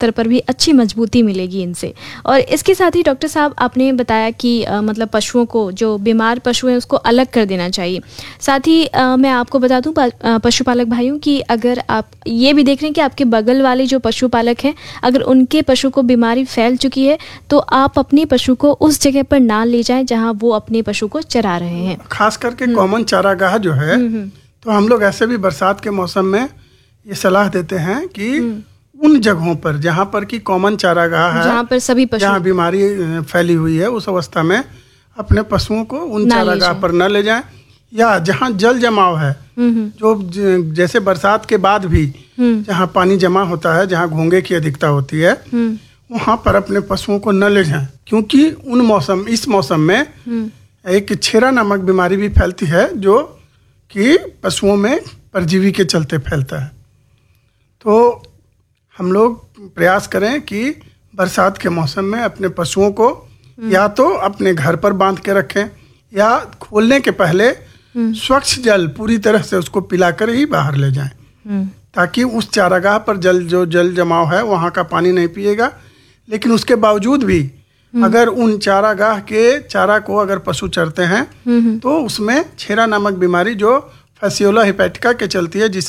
स्तर पर भी अच्छी मजबूती मिलेगी इनसे। और इसके साथ ही डॉक्टर साहब आपने बताया कि मतलब पशुओं को, जो बीमार पशु हैं उसको अलग कर देना चाहिए। साथ ही मैं आपको बता दूं पशुपालक भाइयों कि अगर आप ये भी देख रहे हैं कि आपके बगल वाले जो पशुपालक हैं, अगर उनके पशु को बीमारी फैल चुकी है तो आप अपने पशु को उस जगह पर ना ले जाएं जहां वो अपने पशु को चरा रहे हैं। खास करके कॉमन चारागाह जो है, तो हम लोग ऐसे भी बरसात के मौसम में ये सलाह देते हैं कि उन जगहों पर जहाँ पर कि कॉमन चारागाह है, जहाँ पर सभी पशु, जहाँ बीमारी फैली हुई है, उस अवस्था में अपने पशुओं को उन चारागाह पर न ले जाएं, या जहाँ जल जमाव है, जो जैसे बरसात के बाद भी जहाँ पानी जमा होता है, जहाँ घोंघे की अधिकता होती है, वहाँ पर अपने पशुओं को न ले जाएं, क्योंकि इस मौसम में एक छेरा नामक बीमारी भी फैलती है, जो कि पशुओं में परजीवी के चलते फैलता है। तो हम लोग प्रयास करें कि बरसात के मौसम में अपने पशुओं को या तो अपने घर पर बांध के रखें, या खोलने के पहले स्वच्छ जल पूरी तरह से उसको पिलाकर ही बाहर ले जाएं, ताकि उस चारागाह पर जल जमाव है वहाँ का पानी नहीं पिएगा। लेकिन उसके बावजूद भी अगर उन चारागाह के चारा को अगर पशु चरते हैं तो उसमें छेरा नामक बीमारी, जो फैसियोला हेपेटिका के चलती है,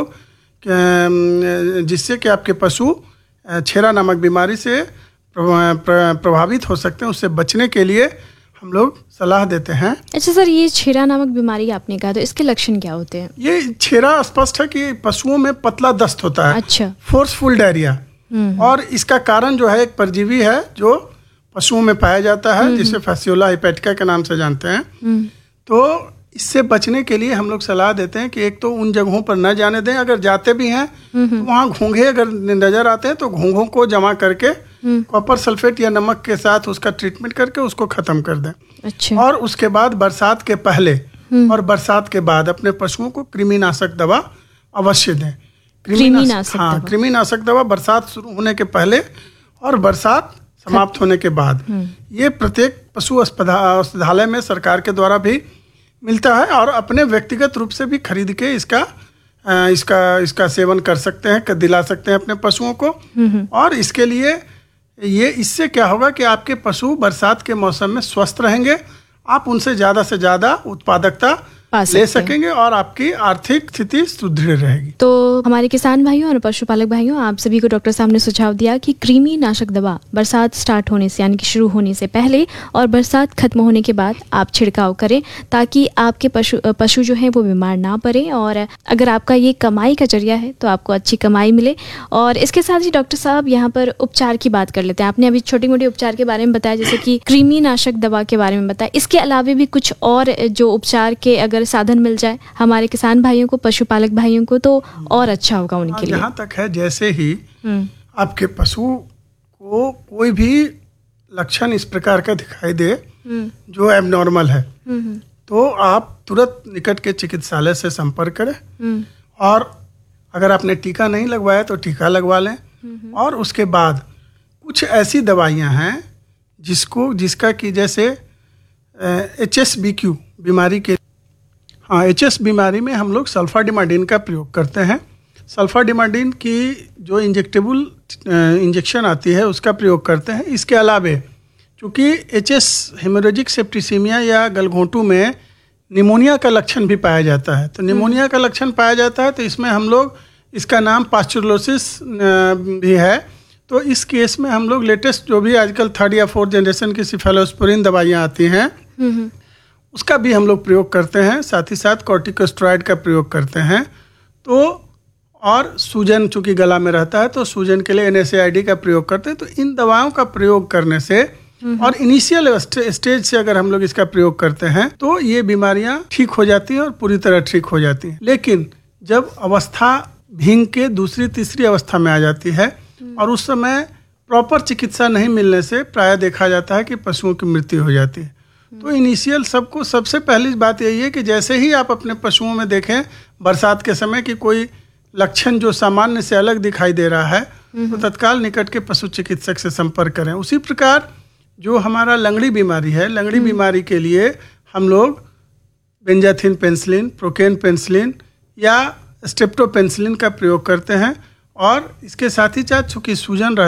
जिससे कि आपके पशु छेरा नामक बीमारी से प्रभावित हो सकते हैं, उससे बचने के लिए हम लोग सलाह देते हैं। अच्छा सर, ये छेरा नामक बीमारी आपने कहा, तो इसके लक्षण क्या होते हैं? ये छेरा स्पष्ट है कि पशुओं में पतला दस्त होता है। अच्छा। फोर्सफुल डायरिया, और इसका कारण जो है एक परजीवी है जो पशुओं में पाया जाता है, जिसे फैसियोला हेपेटिका के नाम से जानते हैं। तो इससे बचने के लिए हम लोग सलाह देते हैं कि एक तो उन जगहों पर न जाने दें, अगर जाते भी हैं तो वहाँ घोंघे अगर नजर आते हैं तो घोंघों को जमा करके कॉपर सल्फेट या नमक के साथ उसका ट्रीटमेंट करके उसको खत्म कर दें। अच्छा। और उसके बाद बरसात के पहले और बरसात के बाद अपने पशुओं को कृमिनाशक दवा अवश्य दें। कृमिनाशक दवा बरसात शुरू होने के पहले और बरसात समाप्त होने के बाद। ये प्रत्येक पशु औषधालय में सरकार के द्वारा भी मिलता है, और अपने व्यक्तिगत रूप से भी खरीद के इसका सेवन कर सकते हैं, दिला सकते हैं अपने पशुओं को। और इसके लिए इससे क्या होगा कि आपके पशु बरसात के मौसम में स्वस्थ रहेंगे, आप उनसे ज़्यादा से ज़्यादा उत्पादकता ले सकेंगे और आपकी आर्थिक स्थिति सुदृढ़ रहेगी। तो हमारे किसान भाइयों और पशुपालक भाइयों, आप सभी को डॉक्टर साहब ने सुझाव दिया कि कृमि नाशक दवा बरसात स्टार्ट होने से, यानी कि शुरू होने से पहले और बरसात खत्म होने के बाद आप छिड़काव करें, ताकि आपके पशु जो है वो बीमार ना पड़े, और अगर आपका ये कमाई का जरिया है तो आपको अच्छी कमाई मिले। और इसके साथ ही डॉक्टर साहब यहाँ पर उपचार की बात कर लेते हैं। आपने अभी छोटी मोटी उपचार के बारे में बताया, जैसे कि कृमि नाशक दवा के बारे में बताया। इसके अलावा भी कुछ और जो उपचार के अगर साधन मिल जाए हमारे किसान भाइयों को, पशुपालक भाइयों को, तो और अच्छा होगा उनके लिए। जहाँ तक है, जैसे ही आपके पशु को कोई भी लक्षण इस प्रकार का दिखाई दे जो एबनॉर्मल है, तो आप तुरंत निकट के चिकित्सालय से संपर्क करें, और अगर आपने टीका नहीं लगवाया तो टीका लगवा लें। और उसके बाद कुछ ऐसी दवाइयाँ हैं जिसका कि जैसे HSBQ बीमारी के, HS बीमारी में हम लोग सल्फाडिमाइडिन का प्रयोग करते हैं। सल्फाडिमाइडिन की जो इंजेक्शन आती है उसका प्रयोग करते हैं। इसके अलावे चूँकि HS हेमोरेजिक सेप्टिसीमिया या गलघोंटू में निमोनिया का लक्षण भी पाया जाता है, तो निमोनिया का लक्षण पाया जाता है तो इसमें हम लोग, इसका नाम पास्चुलोसिस भी है, तो इस केस में हम लोग लेटेस्ट जो भी आजकल 3rd या 4th जनरेशन की सिफेलोस्पोरिन दवाइयाँ आती हैं उसका भी हम लोग प्रयोग करते हैं। साथ ही साथ कॉर्टिकोस्टेरॉइड का प्रयोग करते हैं। तो और सूजन चूँकि गला में रहता है तो सूजन के लिए NSAID का प्रयोग करते हैं। तो इन दवाओं का प्रयोग करने से और इनिशियल स्टेज से अगर हम लोग इसका प्रयोग करते हैं तो ये बीमारियां ठीक हो जाती हैं और पूरी तरह ठीक हो जाती हैं। लेकिन जब अवस्था भींग के दूसरी तीसरी अवस्था में आ जाती है और उस समय प्रॉपर चिकित्सा नहीं मिलने से प्रायः देखा जाता है कि पशुओं की मृत्यु हो जाती है। तो इनिशियल सबसे पहली बात यही है कि जैसे ही आप अपने पशुओं में देखें बरसात के समय कि कोई लक्षण जो सामान्य से अलग दिखाई दे रहा है तो तत्काल निकट के पशु चिकित्सक से संपर्क करें। उसी प्रकार जो हमारा लंगड़ी बीमारी है, लंगड़ी बीमारी के लिए हम लोग बेंजाथिन पेनिसिलिन, प्रोकेन पेनिसिलिन या स्ट्रेप्टोपेनिसिलिन का प्रयोग करते हैं। और इसके साथ ही साथ चूँकि सूजन